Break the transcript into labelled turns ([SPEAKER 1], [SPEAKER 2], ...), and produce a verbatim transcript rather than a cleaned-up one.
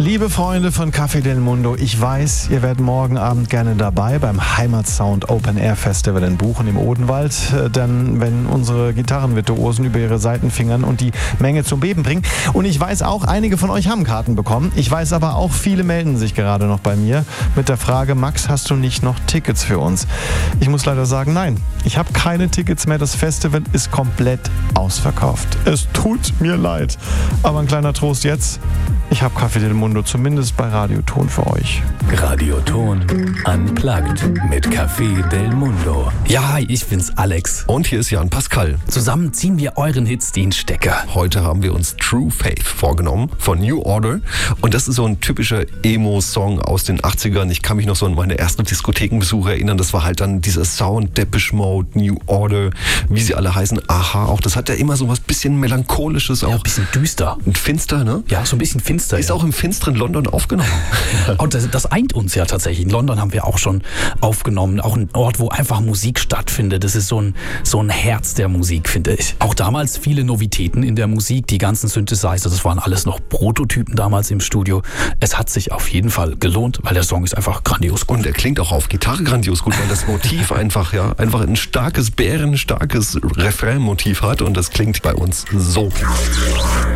[SPEAKER 1] Liebe Freunde von Café del Mundo, ich weiß, ihr werdet morgen Abend gerne dabei beim Heimatsound Open Air Festival in Buchen im Odenwald. Denn wenn unsere Gitarrenvirtuosen über ihre Seitenfingern und die Menge zum Beben bringen. Und ich weiß auch, einige von euch haben Karten bekommen. Ich weiß aber auch, viele melden sich gerade noch bei mir mit der Frage, Max, hast du nicht noch Tickets für uns? Ich muss leider sagen, nein, ich habe keine Tickets mehr. Das Festival ist komplett ausverkauft. Es tut mir leid. Aber ein kleiner Trost jetzt. Ich habe Café del Mundo zumindest bei Radioton für euch.
[SPEAKER 2] Radioton Unplugged mit Café del Mundo.
[SPEAKER 3] Ja, ich bin's, Alex.
[SPEAKER 4] Und hier ist Jan Pascal.
[SPEAKER 3] Zusammen ziehen wir euren Hits den Stecker.
[SPEAKER 4] Heute haben wir uns True Faith vorgenommen von New Order. Und das ist so ein typischer Emo-Song aus den achtzigern. Ich kann mich noch so an meine ersten Diskothekenbesuche erinnern. Das war halt dann dieser Sound, Depeche Mode, New Order, wie sie alle heißen. Aha, auch das hat ja immer so was bisschen Melancholisches. Auch
[SPEAKER 3] ja, ein bisschen düster.
[SPEAKER 4] Und finster, ne?
[SPEAKER 3] Ja, so ein bisschen finster.
[SPEAKER 4] Ist
[SPEAKER 3] ja.
[SPEAKER 4] auch im finsteren London aufgenommen.
[SPEAKER 3] Und das, das eint uns ja tatsächlich. In London haben wir auch schon aufgenommen. Auch ein Ort, wo einfach Musik stattfindet. Das ist so ein, so ein Herz der Musik, finde ich. Auch damals viele Novitäten in der Musik. Die ganzen Synthesizer, das waren alles noch Prototypen damals im Studio. Es hat sich auf jeden Fall gelohnt, weil der Song ist einfach grandios gut.
[SPEAKER 4] Und er klingt auch auf Gitarre grandios gut, weil das Motiv einfach, ja, einfach ein starkes, bärenstarkes Refrain-Motiv hat. Und das klingt bei uns so.